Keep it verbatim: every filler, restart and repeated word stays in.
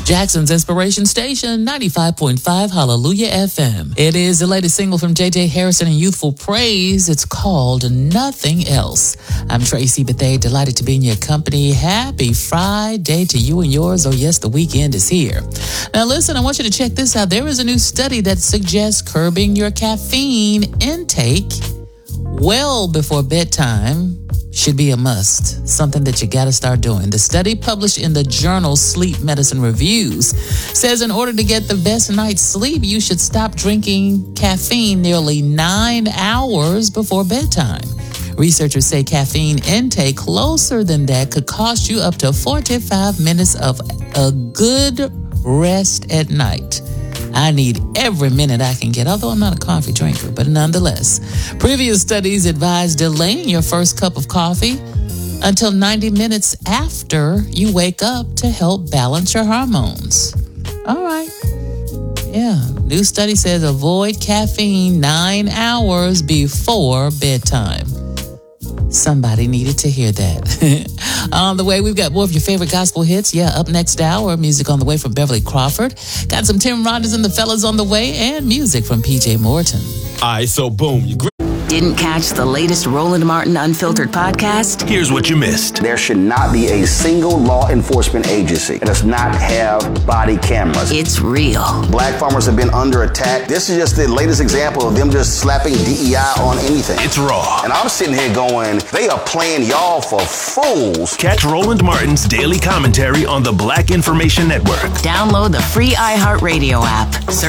Jackson's Inspiration Station, ninety-five point five Hallelujah F M. It is the latest single from J J Harrison and Youthful Praise. It's called Nothing Else. I'm Tracy Bethea, delighted to be in your company. Happy Friday to you and yours. Oh, yes, the weekend is here. Now, listen, I want you to check this out. There is a new study that suggests curbing your caffeine intake well before bedtime should be a must, something that you got to start doing. The study, published in the journal Sleep Medicine Reviews, says in order to get the best night's sleep, you should stop drinking caffeine nearly nine hours before bedtime. Researchers say caffeine intake closer than that could cost you up to forty-five minutes of a good rest at night. I need every minute I can get, although I'm not a coffee drinker, but nonetheless. Previous studies advise delaying your first cup of coffee until ninety minutes after you wake up to help balance your hormones. All right. Yeah. New study says avoid caffeine nine hours before bedtime. Somebody needed to hear that. On the way, we've got more of your favorite gospel hits. Yeah, up next hour, music on the way from Beverly Crawford. Got some Tim Rogers and the Fellas on the way, and music from P J Morton. All right, so boom. You Didn't catch the latest Roland Martin Unfiltered podcast? Here's what you missed. There should not be a single law enforcement agency that does not have body cameras. It's real. Black farmers have been under attack. This is just the latest example of them just slapping D E I on anything. It's raw. And I'm sitting here going, they are playing y'all for fools. Catch Roland Martin's daily commentary on the Black Information Network. Download the free iHeartRadio app. Search